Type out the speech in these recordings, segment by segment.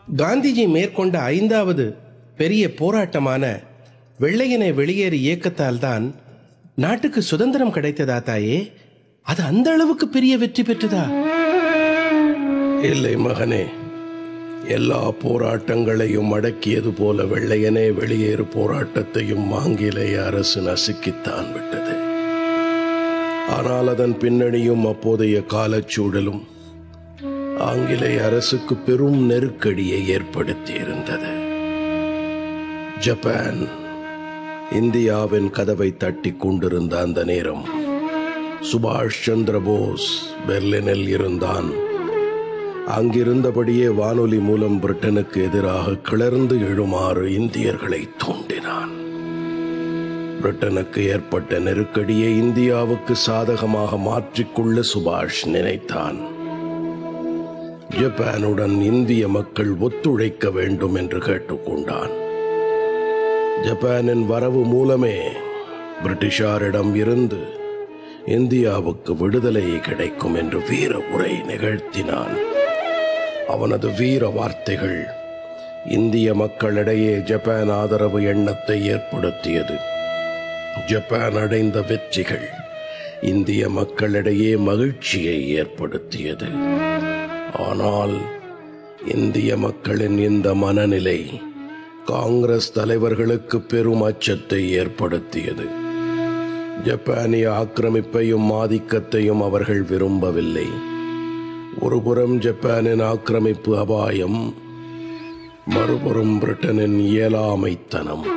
காந்திஜி மேற்கொண்ட 5வது பெரிய போராட்டமான வெள்ளையனே வெளியேறு இயக்கத்தால் தான் நாட்டுக்கு சுதந்திரம் கிடைத்ததா தாயே? அது அந்த அளவுக்கு பெரிய வெற்றி பெற்றதா? இல்லை மகனே, எல்லா போராட்டங்களையும் அடக்கியது போல வெள்ளையனே வெளியேறு போராட்டத்தையும் ஆங்கிலேய அரசு நசுக்கித்தான் விட்டது. ஆனால் அதன் பின்னணியும் அப்போதைய காலச்சூழலும் ஆங்கிலேய அரசுக்கு பெரும் நெருக்கடியை ஏற்படுத்தி இருந்தது. ஜப்பான் இந்தியாவின் கதவை தட்டி கொண்டிருந்த அந்த நேரம் சுபாஷ் சந்திர போஸ் பெர்லினில் இருந்தான். அங்கிருந்தபடியே வானொலி மூலம் பிரிட்டனுக்கு எதிராக கிளர்ந்து எழுமாறு இந்தியர்களை தூண்டினான். பிரிட்டனுக்கு ஏற்பட்ட நெருக்கடியை இந்தியாவுக்கு சாதகமாக மாற்றிக்கொள்ள சுபாஷ் நினைத்தான். ஜப்பானுடன் இந்திய மக்கள் ஒத்துழைக்க வேண்டும் என்று கேட்டுக்கொண்டான். ஜப்பானின் வரவு மூலமே பிரிட்டிஷாரிடம் இருந்து இந்தியாவுக்கு விடுதலை கிடைக்கும் என்று வீர உரை நிகழ்த்தினான். அவனது வீர வார்த்தைகள் இந்திய மக்களிடையே ஜப்பான் ஆதரவு எண்ணத்தை ஏற்படுத்தியது. ஜப்பான் அடைந்த வெற்றிகள் இந்திய மக்களிடையே மகிழ்ச்சியை ஏற்படுத்தியது. ஆனால் இந்திய மக்களின் இந்த மனநிலை காங்கிரஸ் தலைவர்களுக்கு பெரும் அச்சத்தை ஏற்படுத்தியது. ஜப்பானிய ஆக்கிரமிப்பையும் ஆதிக்கத்தையும் அவர்கள் விரும்பவில்லை. ஒருபுறம் ஜப்பானின் ஆக்கிரமிப்பு அபாயம், மறுபுறம் பிரிட்டனின் இயலாமைத்தனம்.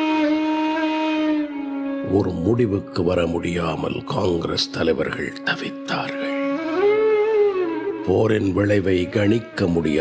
ஒரு முடிவுக்கு வர முடியாமல் காங்கிரஸ் தலைவர்கள் தவித்தார்கள். போரின் விளைவை கணிக்க முடியாது.